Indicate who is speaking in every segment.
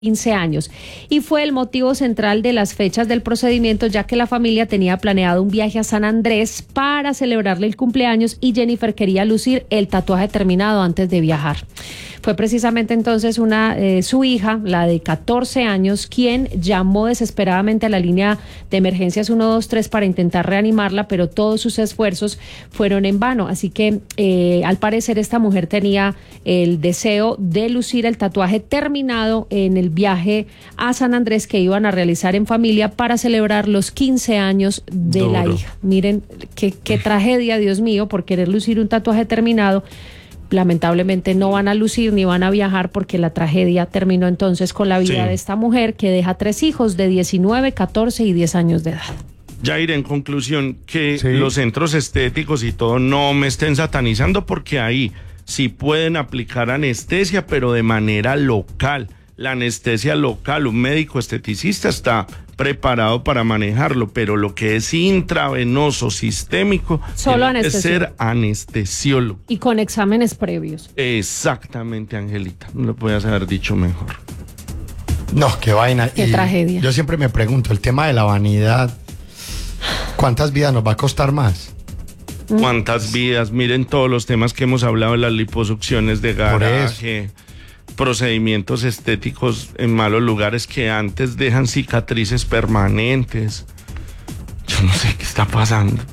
Speaker 1: 15 años, y fue el motivo central de las fechas del procedimiento, ya que la familia tenía planeado un viaje a San Andrés para celebrarle el cumpleaños y Jennifer quería lucir el tatuaje terminado antes de viajar. Fue precisamente entonces su hija, la de 14 años, quien llamó desesperadamente a la línea de emergencias 123 para intentar reanimarla, pero todos sus esfuerzos fueron en vano. Así que al parecer esta mujer tenía el deseo de lucir el tatuaje terminado en el viaje a San Andrés que iban a realizar en familia para celebrar los 15 años de la hija. Miren qué tragedia, Dios mío, por querer lucir un tatuaje terminado. Lamentablemente no van a lucir ni van a viajar porque la tragedia terminó entonces con la vida de esta mujer que deja 3 hijos de 19, 14 y 10 años de edad.
Speaker 2: Jair, en conclusión, que los centros estéticos y todo no me estén satanizando, porque ahí sí pueden aplicar anestesia, pero de manera local. La anestesia local, un médico esteticista está preparado para manejarlo, pero lo que es intravenoso, sistémico,
Speaker 1: solo
Speaker 2: tiene que ser anestesiólogo.
Speaker 1: Y con exámenes previos.
Speaker 2: Exactamente, Angelita, no lo podías haber dicho mejor.
Speaker 3: No, qué vaina.
Speaker 1: Qué tragedia.
Speaker 3: Yo siempre me pregunto, el tema de la vanidad, ¿cuántas vidas nos va a costar más?
Speaker 2: ¿Cuántas vidas? Miren todos los temas que hemos hablado, las liposucciones de garaje, procedimientos estéticos en malos lugares que antes dejan cicatrices permanentes. Yo no sé qué está pasando.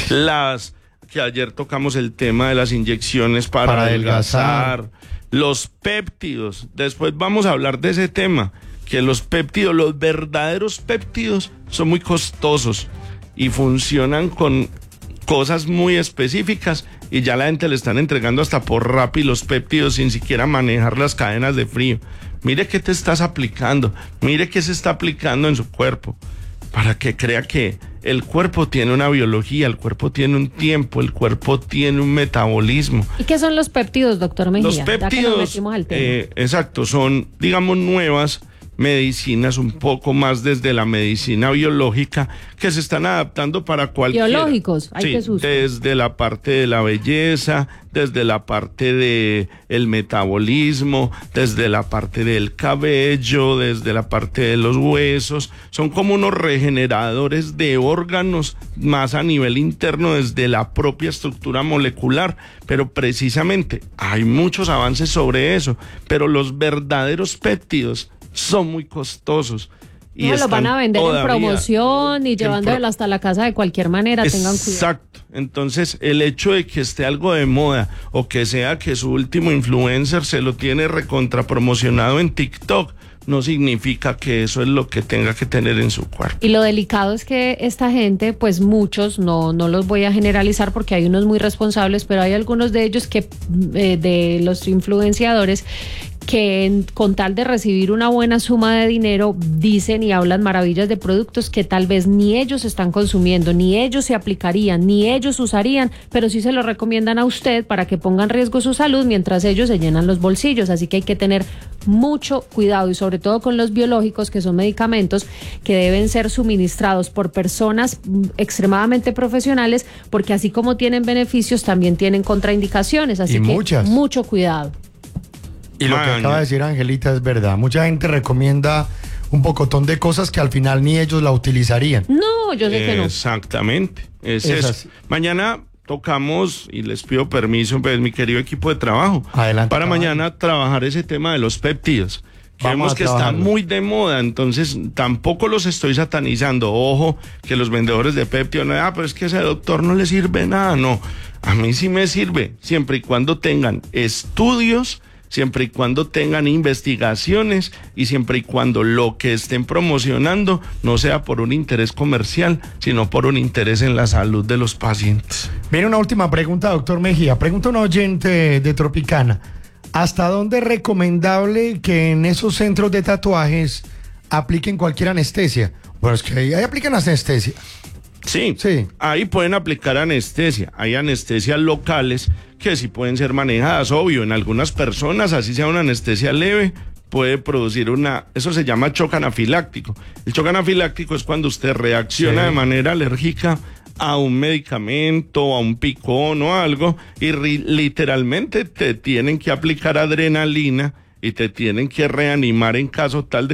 Speaker 2: Que ayer tocamos el tema de las inyecciones para adelgazar, los péptidos. Después vamos a hablar de ese tema, que los péptidos, los verdaderos péptidos, son muy costosos y funcionan con cosas muy específicas, y ya la gente le están entregando hasta por Rappi los péptidos sin siquiera manejar las cadenas de frío. Mire qué te estás aplicando, mire qué se está aplicando en su cuerpo, para que crea que el cuerpo tiene una biología, el cuerpo tiene un tiempo, el cuerpo tiene un metabolismo.
Speaker 1: ¿Y qué son los péptidos, doctor Mejía?
Speaker 2: Los péptidos,
Speaker 1: ya que nos metimos al tema.
Speaker 2: Exacto, son, digamos, nuevas medicinas, un poco más desde la medicina biológica, que se están adaptando para cualquier.
Speaker 1: Biológicos, hay que usar.
Speaker 2: Desde la parte de la belleza, desde la parte de el metabolismo, desde la parte del cabello, desde la parte de los huesos. Son como unos regeneradores de órganos más a nivel interno, desde la propia estructura molecular. Pero precisamente hay muchos avances sobre eso, pero los verdaderos péptidos son muy costosos.
Speaker 1: Y no los van a vender en promoción y llevándolo hasta la casa de cualquier manera, tengan cuidado.
Speaker 2: Exacto. Entonces, el hecho de que esté algo de moda, o que sea que su último influencer se lo tiene recontrapromocionado en TikTok, no significa que eso es lo que tenga que tener en su cuerpo.
Speaker 1: Y lo delicado es que esta gente, pues muchos, no los voy a generalizar porque hay unos muy responsables, pero hay algunos de ellos que, de los influenciadores, que con tal de recibir una buena suma de dinero dicen y hablan maravillas de productos que tal vez ni ellos están consumiendo, ni ellos se aplicarían, ni ellos usarían, pero sí se lo recomiendan a usted para que ponga en riesgo su salud mientras ellos se llenan los bolsillos. Así que hay que tener mucho cuidado, y sobre todo con los biológicos, que son medicamentos que deben ser suministrados por personas extremadamente profesionales, porque así como tienen beneficios también tienen contraindicaciones, así que mucho cuidado.
Speaker 3: Y lo que acaba de decir Angelita es verdad. Mucha gente recomienda un pocotón de cosas que al final ni ellos la utilizarían.
Speaker 1: No, yo sé que no.
Speaker 2: Exactamente. Es eso. Mañana tocamos, y les pido permiso, pues, mi querido equipo de trabajo, para mañana trabajar ese tema de los péptidos. Vemos que está muy de moda, entonces tampoco los estoy satanizando. Ojo, que los vendedores de péptidos, pero es que ese doctor no le sirve nada. No, a mí sí me sirve, siempre y cuando tengan estudios, siempre y cuando tengan investigaciones, y siempre y cuando lo que estén promocionando no sea por un interés comercial, sino por un interés en la salud de los pacientes.
Speaker 3: Viene una última pregunta, doctor Mejía. Pregunta un oyente de Tropicana. ¿Hasta dónde es recomendable que en esos centros de tatuajes apliquen cualquier anestesia? Bueno, es que ahí aplican anestesia.
Speaker 2: Sí, ahí pueden aplicar anestesia. Hay anestesias locales que sí pueden ser manejadas, obvio. En algunas personas, así sea una anestesia leve, puede producir eso se llama shock anafiláctico. El shock anafiláctico es cuando usted reacciona de manera alérgica a un medicamento, a un picón o algo, y literalmente te tienen que aplicar adrenalina y te tienen que reanimar en caso tal de